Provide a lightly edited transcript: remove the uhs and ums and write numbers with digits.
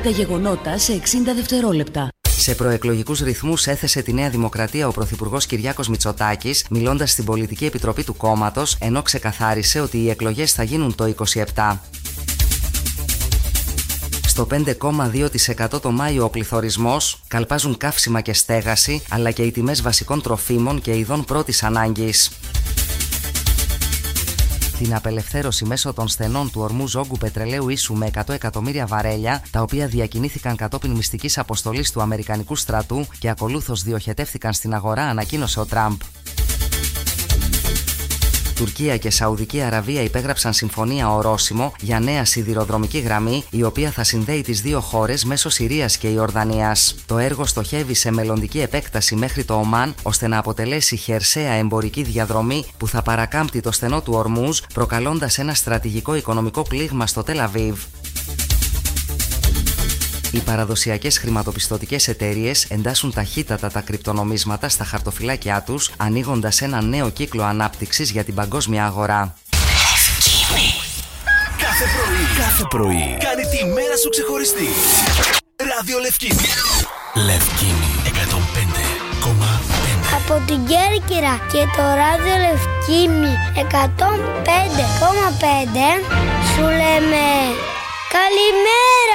Τα γεγονότα σε 60 δευτερόλεπτα. Σε προεκλογικούς ρυθμούς έθεσε τη Νέα Δημοκρατία ο Πρωθυπουργός Κυριάκος Μητσοτάκης, μιλώντας στην Πολιτική Επιτροπή του κόμματος, ενώ ξεκαθάρισε ότι οι εκλογές θα γίνουν το 27. Στο 5,2% το Μάιο ο πληθωρισμός, καλπάζουν καύσιμα και στέγαση, αλλά και οι τιμές βασικών τροφίμων και ειδών πρώτης ανάγκης. Την απελευθέρωση μέσω των στενών του ορμού ζόγκου πετρελαίου ίσου με 100 εκατομμύρια βαρέλια, τα οποία διακινήθηκαν κατόπιν μυστικής αποστολής του Αμερικανικού στρατού και ακολούθως διοχετεύθηκαν στην αγορά, ανακοίνωσε ο Τραμπ. Τουρκία και Σαουδική Αραβία υπέγραψαν συμφωνία ορόσημο για νέα σιδηροδρομική γραμμή, η οποία θα συνδέει τις δύο χώρες μέσω Συρίας και Ιορδανίας. Το έργο στοχεύει σε μελλοντική επέκταση μέχρι το Ομάν, ώστε να αποτελέσει χερσαία εμπορική διαδρομή που θα παρακάμπτει το στενό του Ορμούζ, προκαλώντας ένα στρατηγικό οικονομικό πλήγμα στο Τελ Αβίβ. Οι παραδοσιακές χρηματοπιστωτικές εταιρείες εντάσσουν ταχύτατα τα κρυπτονομίσματα στα χαρτοφυλάκια τους, ανοίγοντας ένα νέο κύκλο ανάπτυξης για την παγκόσμια αγορά. Κάθε πρωί κάνει τη μέρα σου ξεχωριστή. Ράδιο Λευκίνη. Λευκίνη 105,5. Από την Κέρκυρα και το Ράδιο Λευκίνη 105,5 σου λέμε καλημέρα.